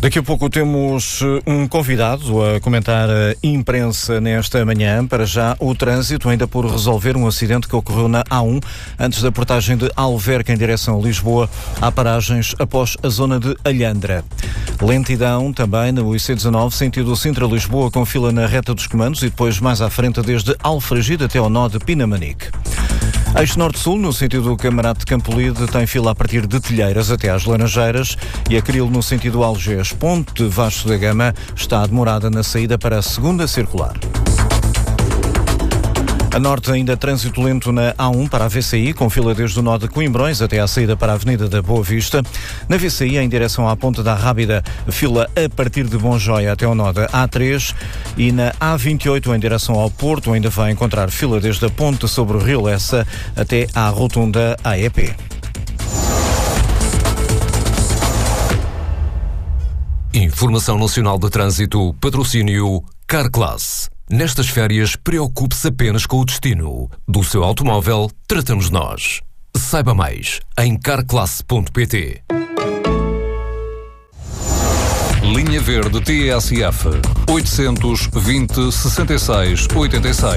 Daqui a pouco temos um convidado a comentar a imprensa nesta manhã. Para já, o trânsito ainda por resolver um acidente que ocorreu na A1 antes da portagem de Alverca em direção a Lisboa. Há paragens após a zona de Alhandra. Lentidão também no IC19, sentido Sintra-Lisboa, com fila na reta dos comandos e depois mais à frente desde Alfragide até ao nó de Pinamanique. Eixo Norte-Sul, no sentido Camarate de Campolide, tem fila a partir de Telheiras até às Laranjeiras e a Cril no sentido Algés Ponte Vasco da Gama está demorada na saída para a segunda circular. A norte ainda trânsito lento na A1 para a VCI, com fila desde o nó de Coimbrões até à saída para a Avenida da Boa Vista. Na VCI, em direção à Ponte da Rábida, fila a partir de Bonjoia até ao nó da A3. E na A28, em direção ao Porto, ainda vai encontrar fila desde a Ponte sobre o Rio Lessa até à Rotunda AEP. Informação Nacional de Trânsito, patrocínio Carclass. Nestas férias, preocupe-se apenas com o destino. Do seu automóvel, tratamos nós. Saiba mais em carclass.pt. Linha Verde TSF 820-66-86.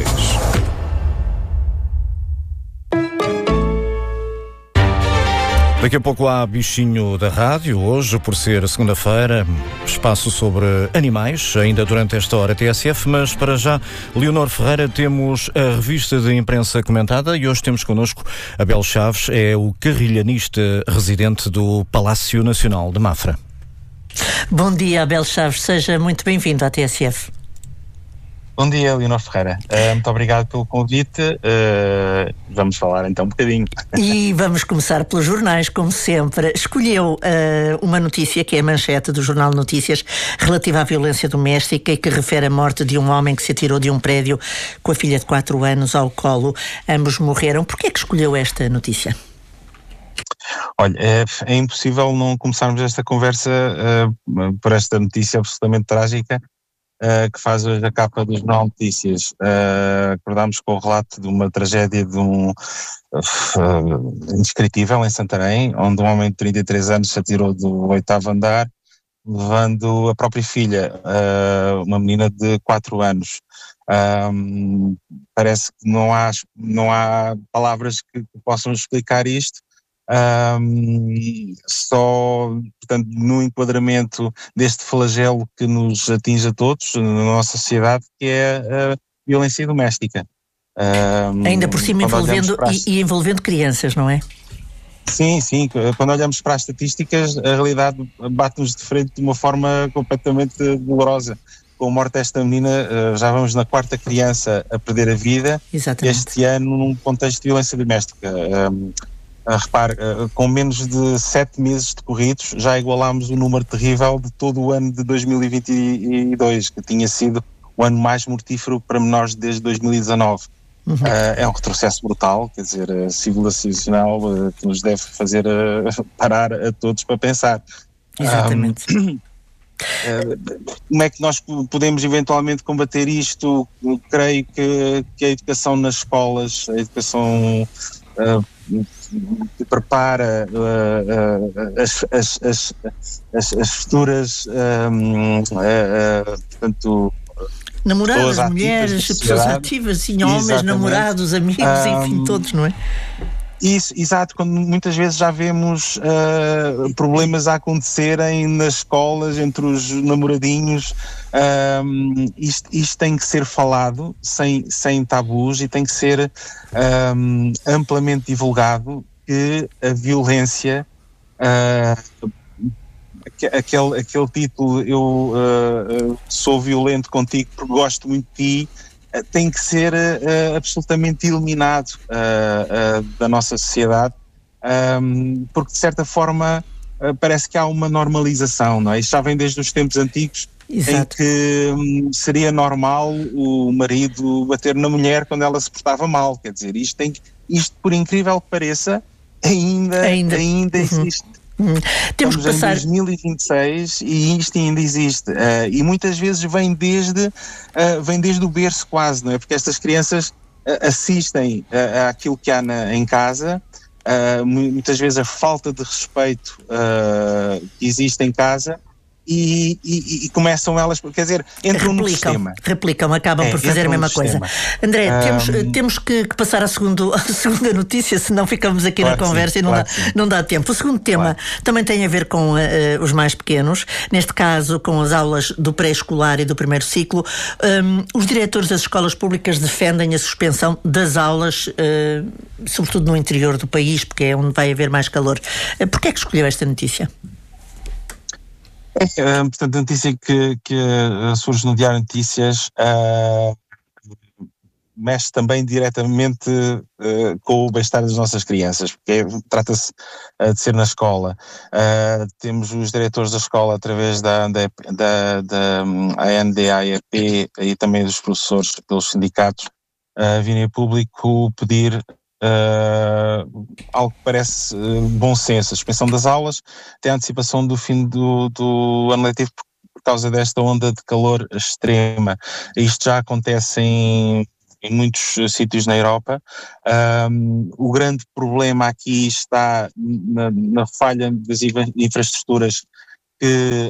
Daqui a pouco há bichinho da rádio, hoje, por ser segunda-feira, espaço sobre animais, ainda durante esta hora TSF, mas para já, Leonor Ferreira, temos a revista de imprensa comentada e hoje temos connosco Abel Chaves, é o carrilhanista residente do Palácio Nacional de Mafra. Bom dia, Abel Chaves, seja muito bem-vindo à TSF. Bom dia, Leonor Ferreira. Muito obrigado pelo convite. Vamos falar então um bocadinho. E vamos começar pelos jornais, como sempre. Escolheu uma notícia que é a manchete do Jornal Notícias relativa à violência doméstica e que refere a morte de um homem que se atirou de um prédio com a filha de 4 anos ao colo. Ambos morreram. Porquê é que escolheu esta notícia? Olha, é impossível não começarmos esta conversa por esta notícia absolutamente trágica que faz hoje a capa do Jornal Notícias. Acordámos com o relato de uma tragédia de indescritível em Santarém, onde um homem de 33 anos se atirou do 8º andar, levando a própria filha, uma menina de 4 anos. Parece que não há palavras que possam explicar isto. Portanto, no enquadramento deste flagelo que nos atinge a todos na nossa sociedade, que é a violência doméstica. Ainda por cima envolvendo crianças, não é? Sim, quando olhamos para as estatísticas, a realidade bate-nos de frente de uma forma completamente dolorosa. Com a morte desta menina, já vamos na 4ª criança a perder a vida. Exatamente. Este ano num contexto de violência doméstica. Repare, com menos de 7 meses decorridos, já igualámos o número terrível de todo o ano de 2022, que tinha sido o ano mais mortífero para menores desde 2019. É um retrocesso brutal, quer dizer, civilizacional, que nos deve fazer parar a todos para pensar. Exatamente. Como é que nós podemos eventualmente combater isto? Eu creio que a educação nas escolas, a educação que prepara as futuras portanto, namoradas, mulheres, pessoas ativas, sim, homens, exatamente. Namorados, amigos, enfim, todos, não é? Isso, exato, quando muitas vezes já vemos problemas a acontecerem nas escolas, entre os namoradinhos, isto tem que ser falado sem tabus e tem que ser amplamente divulgado que a violência, aquele título, eu sou violento contigo porque gosto muito de ti, tem que ser absolutamente eliminado da nossa sociedade, porque de certa forma parece que há uma normalização, não é? Isto já vem desde os tempos antigos. Exato. Em que seria normal o marido bater na mulher quando ela se portava mal, quer dizer, isto por incrível que pareça, ainda existe. Temos que passar... em 2026 e isto ainda existe, e muitas vezes vem desde o berço quase, não é? Porque estas crianças assistem àquilo que há em casa, muitas vezes a falta de respeito que existe em casa e começam elas, quer dizer, entram no sistema. Acabam por fazer a mesma coisa. André, temos que passar à segunda notícia, senão ficamos aqui na conversa e não dá tempo. O segundo tema também tem a ver com os mais pequenos, neste caso com as aulas do pré-escolar e do primeiro ciclo. Os diretores das escolas públicas defendem a suspensão das aulas, sobretudo no interior do país, porque é onde vai haver mais calor. Porquê é que escolheu esta notícia? Portanto, a notícia que surge no Diário de Notícias mexe também diretamente com o bem-estar das nossas crianças, porque trata-se de ser na escola. Temos os diretores da escola, através da ANDAEP e também dos professores pelos sindicatos, virem a público pedir algo que parece bom senso, a suspensão das aulas, até a antecipação do fim do ano letivo por causa desta onda de calor extrema. Isto já acontece em muitos sítios na Europa. O grande problema aqui está na falha das infraestruturas que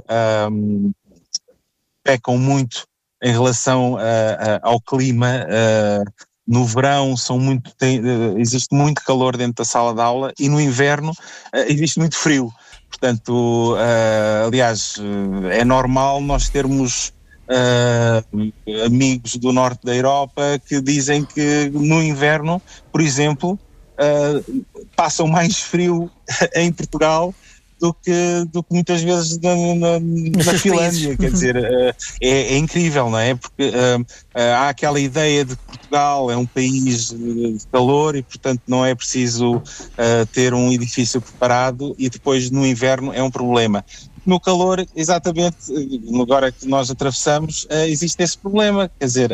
pecam muito em relação ao clima. No verão existe muito calor dentro da sala de aula e no inverno existe muito frio. Portanto, aliás, é normal nós termos amigos do norte da Europa que dizem que no inverno, por exemplo, passam mais frio em Portugal do que muitas vezes na Finlândia. Quer dizer, é incrível, não é? Porque há aquela ideia de que Portugal é um país de calor e, portanto, não é preciso ter um edifício preparado, e depois no inverno é um problema. No calor, exatamente, agora que nós atravessamos, existe esse problema. Quer dizer,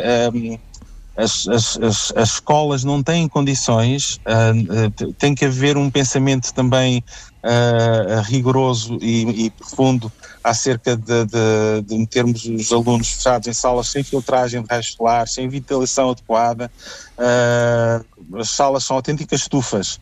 as escolas não têm condições, tem que haver um pensamento também rigoroso e profundo acerca de metermos os alunos fechados em salas sem filtragem de raio solar, sem ventilação adequada. As salas são autênticas estufas.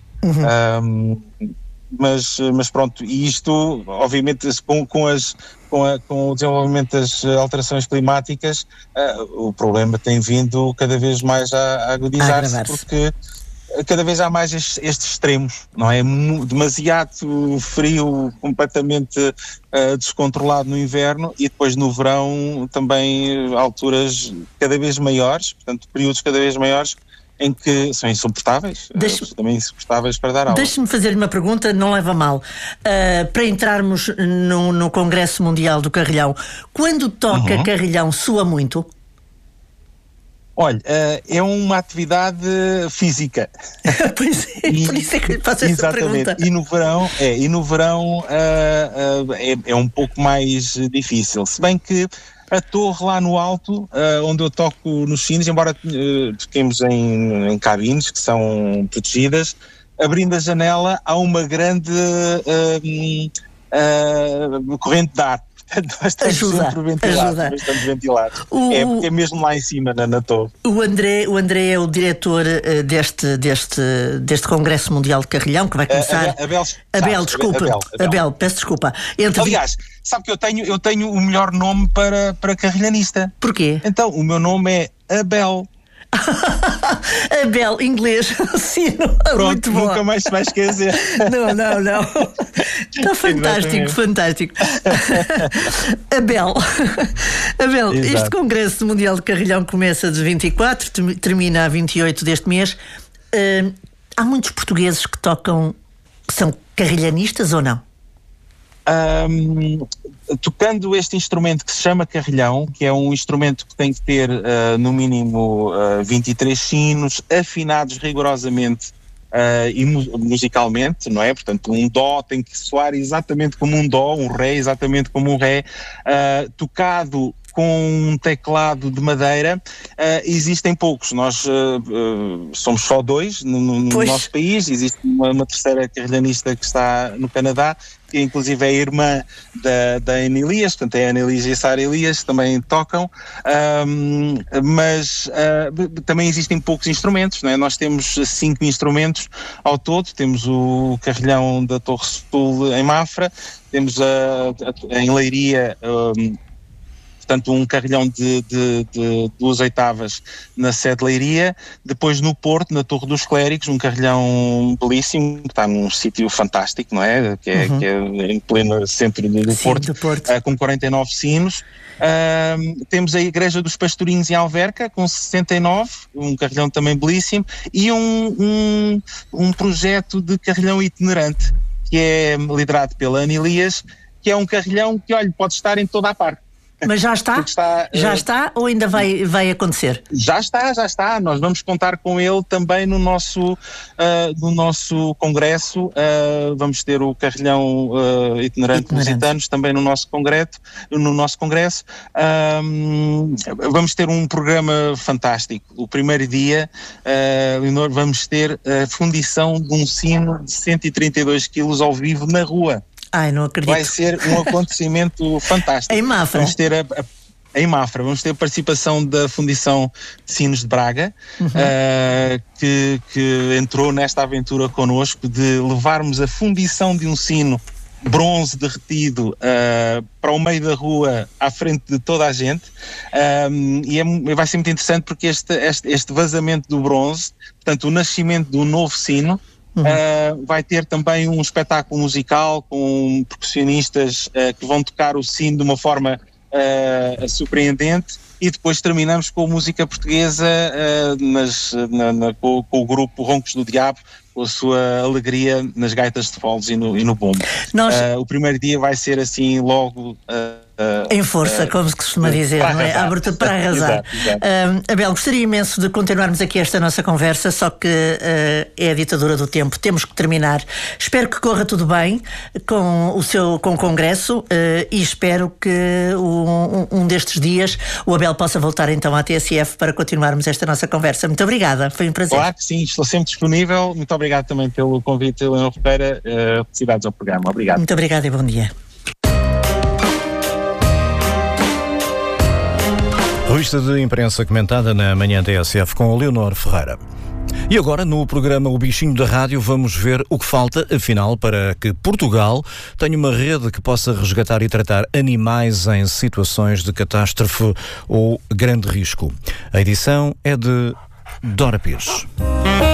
Mas pronto, e isto, obviamente, com o desenvolvimento das alterações climáticas, o problema tem vindo cada vez mais a agudizar-se, porque cada vez há mais estes extremos, não é? Demasiado frio, completamente descontrolado no inverno, e depois no verão também alturas cada vez maiores, portanto períodos cada vez maiores em que são insuportáveis, também insuportáveis para dar aula. Deixe-me fazer-lhe uma pergunta, não leva mal. Para entrarmos no Congresso Mundial do Carrilhão, quando toca Carrilhão, soa muito? Olha, é uma atividade física. Pois é, por isso é que lhe faço essa pergunta. E no verão é um pouco mais difícil, se bem que a torre lá no alto, onde eu toco nos sinos, embora toquemos em cabines que são protegidas, abrindo a janela há uma grande corrente de ar. Nós estamos sempre bastante ventilados. Porque é mesmo lá em cima, na torre. O André é o diretor deste Congresso Mundial de Carrilhão, que vai começar... Abel, peço desculpa. Aliás, sabe que eu tenho o melhor nome para carrilhanista. Porquê? Então, o meu nome é Abel. Abel, inglês, sim, pronto, muito bom. Nunca mais se vai esquecer. Não. Está fantástico. Abel, este Congresso Mundial de Carrilhão começa de 24, termina a 28 deste mês. Há muitos portugueses que tocam, que são carrilhanistas ou não? Tocando este instrumento que se chama carrilhão, que é um instrumento que tem que ter no mínimo 23 sinos, afinados rigorosamente e musicalmente, não é? Portanto, um dó tem que soar exatamente como um dó, um ré exatamente como um ré, tocado com um teclado de madeira. Existem poucos, nós somos só 2 no nosso país. Existe uma terceira carrilhanista que está no Canadá, que inclusive é a irmã da Ana Elias, portanto é a Ana Elias e a Sara Elias, que também tocam, mas também existem poucos instrumentos, não é? Nós temos 5 instrumentos ao todo. Temos o carrilhão da Torre Sul em Mafra, temos em Leiria, portanto, um carrilhão de 2 oitavas na sede de Leiria. Depois no Porto, na Torre dos Clérigos, um carrilhão belíssimo, que está num sítio fantástico, não é? Que é em pleno centro do Porto, com 49 sinos. Temos a Igreja dos Pastorinhos em Alverca, com 69, um carrilhão também belíssimo, e um projeto de carrilhão itinerante, que é liderado pela Ana Elias, que é um carrilhão que, olha, pode estar em toda a parte. Mas já está? Já está ou ainda vai acontecer? Já está. Nós vamos contar com ele também no nosso congresso. Vamos ter o carrilhão itinerante lusitanos também no nosso congresso. Vamos ter um programa fantástico. O primeiro dia, Leonor, vamos ter a fundição de um sino de 132 quilos ao vivo na rua. Ai, não acredito. Vai ser um acontecimento fantástico. Em Mafra. Vamos ter em Mafra, vamos ter a participação da Fundição de Sinos de Braga, que entrou nesta aventura connosco de levarmos a fundição de um sino bronze derretido para o meio da rua, à frente de toda a gente, e vai ser muito interessante porque este vazamento do bronze, portanto o nascimento do novo sino, vai ter também um espetáculo musical com percussionistas que vão tocar o sino de uma forma surpreendente, e depois terminamos com música portuguesa com o grupo Roncos do Diabo, com a sua alegria nas gaitas de foles e no bombo. O primeiro dia vai ser assim logo em força, como se costuma dizer, não é? Abertura para arrasar. Exato. Abel, gostaria imenso de continuarmos aqui esta nossa conversa, só que é a ditadura do tempo, temos que terminar. Espero que corra tudo bem com o congresso, e espero que um destes dias o Abel possa voltar então à TSF para continuarmos esta nossa conversa. Muito obrigada, foi um prazer. Claro que sim, estou sempre disponível. Muito obrigado também pelo convite, Leonor Ferreira. Felicidades ao programa. Obrigado. Muito obrigada e bom dia. Revista de imprensa comentada na manhã TSF com Leonor Ferreira. E agora, no programa O Bichinho da Rádio, vamos ver o que falta, afinal, para que Portugal tenha uma rede que possa resgatar e tratar animais em situações de catástrofe ou grande risco. A edição é de Dora Pires.